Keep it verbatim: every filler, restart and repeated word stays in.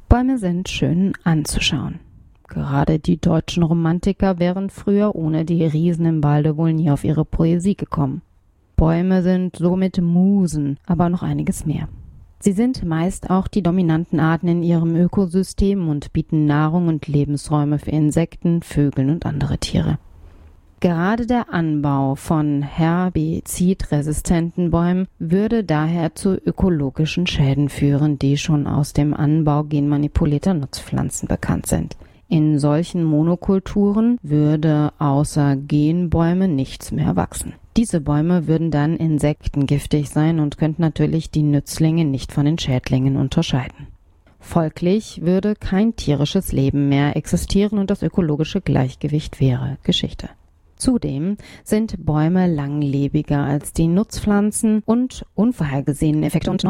Bäume sind schön anzuschauen. Gerade die deutschen Romantiker wären früher ohne die Riesen im Walde wohl nie auf ihre Poesie gekommen. Bäume sind somit Musen, aber noch einiges mehr. Sie sind meist auch die dominanten Arten in ihrem Ökosystem und bieten Nahrung und Lebensräume für Insekten, Vögel und andere Tiere. Gerade der Anbau von herbizidresistenten Bäumen würde daher zu ökologischen Schäden führen, die schon aus dem Anbau genmanipulierter Nutzpflanzen bekannt sind. In solchen Monokulturen würde außer Genbäume nichts mehr wachsen. Diese Bäume würden dann insektengiftig sein und könnten natürlich die Nützlinge nicht von den Schädlingen unterscheiden. Folglich würde kein tierisches Leben mehr existieren und das ökologische Gleichgewicht wäre Geschichte. Zudem sind Bäume langlebiger als die Nutzpflanzen und unvorhergesehene Effekte und